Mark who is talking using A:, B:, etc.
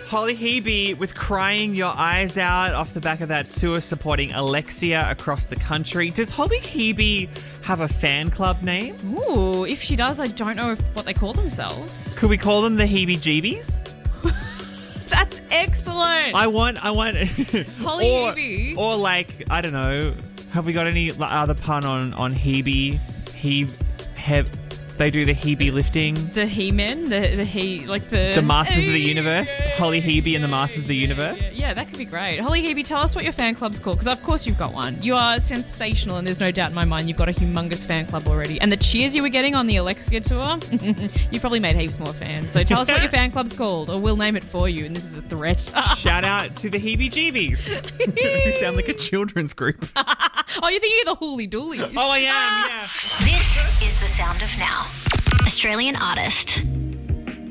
A: Holly Hebe with Crying Your Eyes Out off the back of that tour supporting Alexia across the country. Does Holly Hebe have a fan club name?
B: Ooh, if she does, I don't know what they call themselves.
A: Could we call them the Hebe-Jeebies?
B: That's excellent.
A: I want
B: Holly Hebe.
A: Or like, I don't know, have we got any other pun on Hebe? They do the Hebe lifting.
B: The He-Men,
A: the Masters of the Universe. Holly Hebe and the Masters of the Universe.
B: Yeah, that could be great. Holly Hebe, tell us what your fan club's called, because of course you've got one. You are sensational, and there's no doubt in my mind you've got a humongous fan club already. And the cheers you were getting on the Alexia tour, you probably made heaps more fans. So tell us what your fan club's called, or we'll name it for you, and this is a threat.
A: Shout out to the Heebie-Jeebies, who sound like a children's group.
B: Oh, you're thinking of the Hooly Doolies.
A: Oh, I am, yeah.
C: This is the sound of now. Australian artist.